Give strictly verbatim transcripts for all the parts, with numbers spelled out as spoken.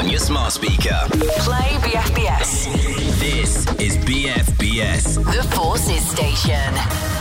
on your smart speaker. Play B F B S. This is B F B S, The Forces Station.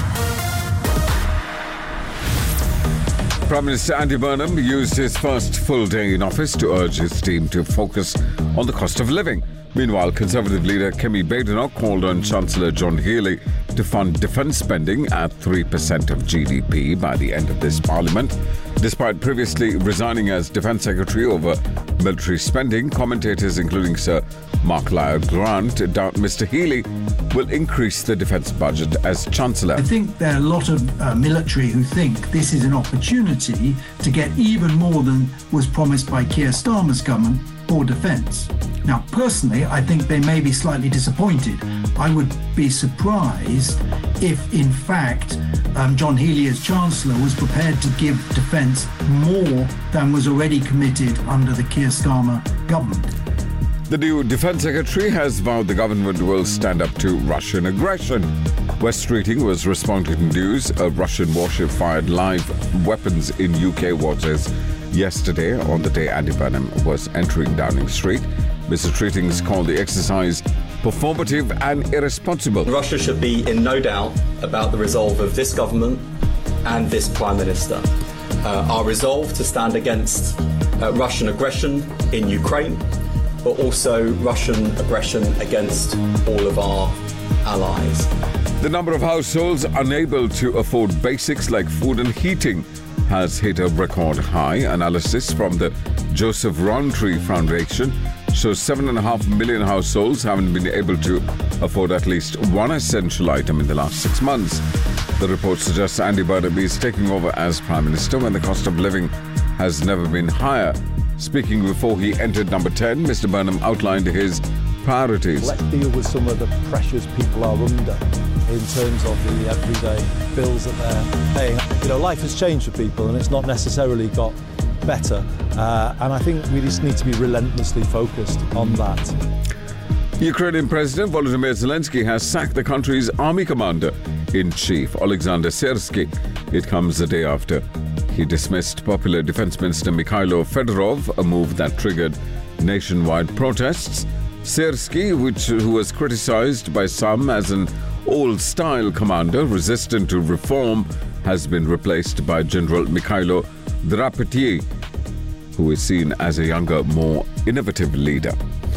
Prime Minister Andy Burnham used his first full day in office to urge his team to focus on the cost of living. Meanwhile, Conservative leader Kemi Badenoch called on Chancellor John Healey to fund defence spending at three percent of G D P by the end of this parliament. Despite previously resigning as Defence Secretary over military spending, commentators including Sir Mark Lyle Grant doubt Mister Healey will increase the defence budget as Chancellor. I think there are a lot of uh, military who think this is an opportunity to get even more than was promised by Keir Starmer's government for defence. Now, personally, I think they may be slightly disappointed. I would be surprised if, in fact, um, John Healey as Chancellor was prepared to give defence more than was already committed under the Keir Starmer government. The new Defence Secretary has vowed the government will stand up to Russian aggression. West Streeting was responding to news a Russian warship fired live weapons in U K waters yesterday on the day Andy Burnham was entering Downing Street. Mister Treatings called the exercise performative and irresponsible. Russia should be in no doubt about the resolve of this government and this Prime Minister. Uh, our resolve to stand against uh, Russian aggression in Ukraine, but also Russian aggression against all of our allies. The number of households unable to afford basics like food and heating has hit a record high. Analysis from the Joseph Rowntree Foundation shows seven and a half million households haven't been able to afford at least one essential item in the last six months. The report suggests Andy Burnham is taking over as Prime Minister when the cost of living has never been higher. Speaking before he entered number ten, Mister Burnham outlined his priorities. Let's deal with some of the pressures people are under in terms of the everyday bills that they're paying. You know, life has changed for people and it's not necessarily got better. Uh, and I think we just need to be relentlessly focused on that. Ukrainian President Volodymyr Zelensky has sacked the country's army commander-in-chief, Alexander Syrsky. It comes a day after he dismissed popular Defense Minister Mikhailo Fedorov, a move that triggered nationwide protests. Syrsky, which who was criticized by some as an old-style commander resistant to reform, has been replaced by General Mikhailo Drapetyi, who is seen as a younger, more innovative leader.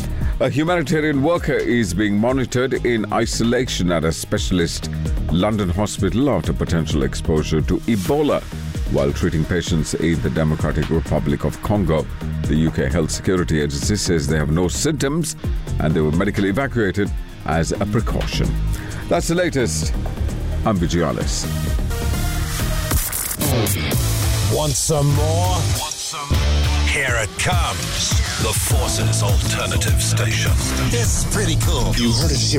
A humanitarian worker is being monitored in isolation at a specialist London hospital after potential exposure to Ebola while treating patients in the Democratic Republic of Congo. The U K Health Security Agency says they have no symptoms and they were medically evacuated as a precaution. That's the latest. I'm Vijayalis. Want some more? Want some more? Here it comes. The Forces Alternative Station. This is pretty cool. You heard it here.